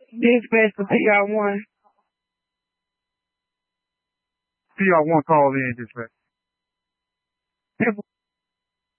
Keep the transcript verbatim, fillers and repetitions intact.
Dispatch to P R one. P R one call in, dispatch.